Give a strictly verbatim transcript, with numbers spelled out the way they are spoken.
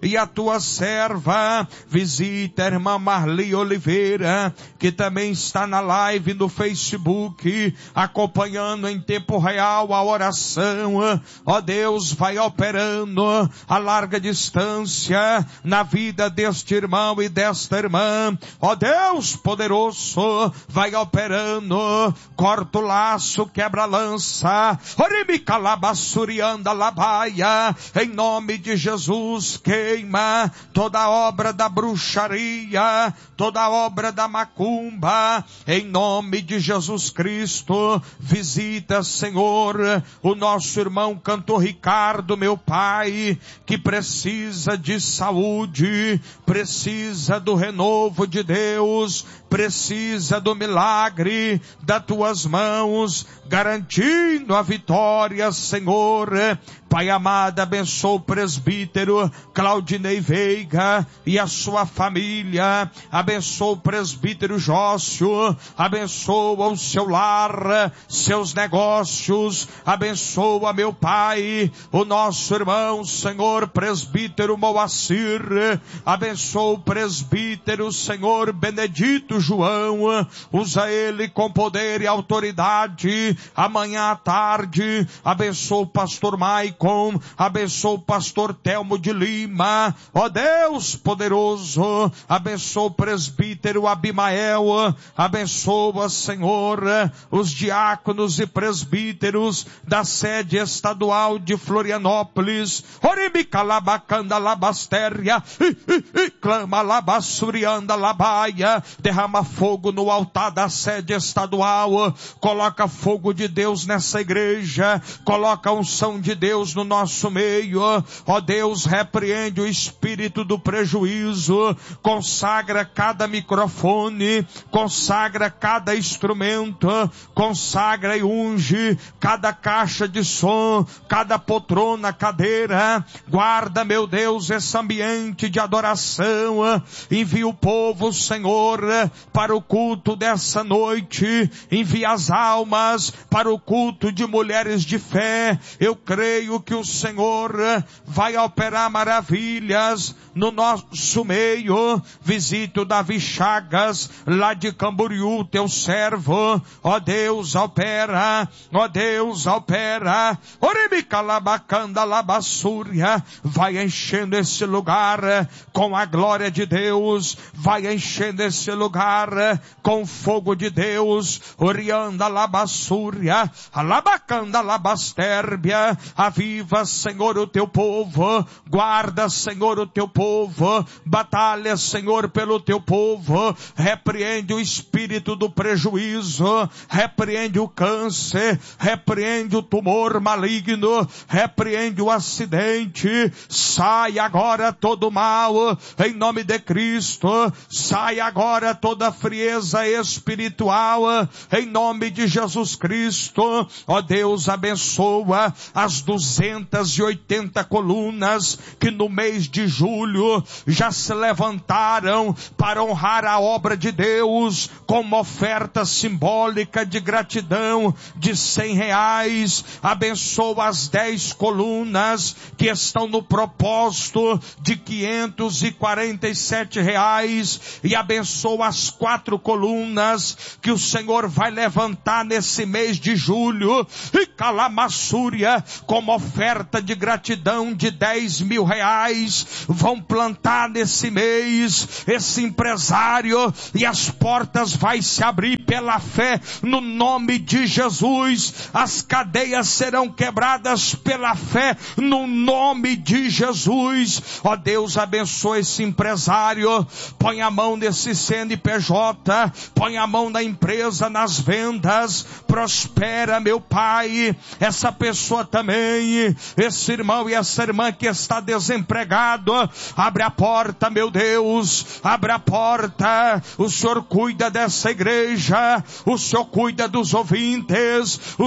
e a tua serva. Visita a irmã Marli Oliveira, que também está na live no Facebook, acompanhando em tempo real a oração. Ó Deus, vai operando a larga distância na vida deste irmão e desta irmã. Ó Deus poderoso, vai operando, corta o laço, quebra a lança, em nome de Jesus. Queima toda obra da bruxaria, toda obra da macumba, em nome de Jesus Cristo. Visita, Senhor, o nosso irmão cantor Ricardo, meu Pai, que precisa de saúde, precisa do renovo de Deus, precisa do milagre das tuas mãos, garantindo a vitória, Senhor. Pai amado, abençoa o presbítero Claudinei Veiga e a sua família, abençoa o presbítero Jócio, abençoa o seu lar, seus negócios, abençoa, meu Pai, o nosso irmão, Senhor, presbítero Moacir, abençoa o presbítero, Senhor, Benedito João, usa ele com poder e autoridade, amanhã à tarde, abençoa o pastor Maicon, abençoa o pastor Telmo de Lima, ó Deus poderoso, abençoa o presbítero Abimael, abençoa, Senhor, os diáconos e presbíteros da sede estadual de Florianópolis, Oribicalabacanda Labastéria, clama Labassurianda Labaia, derrama fogo no altar da sede estadual, coloca fogo de Deus nessa igreja, coloca a unção de Deus no nosso meio, ó Deus, repreende o espírito do prejuízo, consagra cada microfone, consagra cada instrumento, consagra e unge cada caixa de som, cada poltrona, cadeira, guarda, meu Deus, esse ambiente de adoração, envia o povo, Senhor, para o culto dessa noite, envia as almas para o culto de mulheres de fé. Eu creio que o Senhor vai operar maravilhas no nosso meio. Visita o Davi Chagas, lá de Camboriú, teu servo, ó Deus, opera, ó Deus, opera, Oribicalabacanda Labassúria, vai enchendo esse lugar com a glória de Deus, vai enchendo esse lugar com o fogo de Deus, Orianda Labassúria, Alabacanda Labastérbia, aviva, Senhor, o teu povo, guarda, Senhor, o teu povo, batalha, Senhor, pelo teu povo, repreende o espírito do prejuízo, repreende o câncer, repreende o tumor maligno, repreende o acidente, sai agora todo mal, em nome de Cristo, sai agora toda frieza espiritual, em nome de Jesus Cristo. Ó Deus, abençoa as duzentas e oitenta colunas que no mês de julho já se levantaram para honrar a obra de Deus com uma oferta simbólica de gratidão de cem reais. Abençoa as dez colunas que estão no propósito de quinhentos e quarenta e sete reais e abençoa as quatro colunas que o Senhor vai levantar nesse mês de julho e Calamassúria com uma oferta de gratidão de dez mil reais. Vão plantar nesse mês esse empresário e as portas vai se abrir pela fé no nome de Jesus. As cadeias serão quebradas pela fé no nome de Jesus. Ó Deus, abençoa esse empresário, põe a mão nesse C N P J, põe a mão na empresa, nas vendas, prospera, meu Pai, essa pessoa também, esse irmão e essa irmã que está desempregado, abre a porta, meu Deus, abre a porta. O Senhor cuida dessa igreja, o Senhor cuida dos ouvintes, o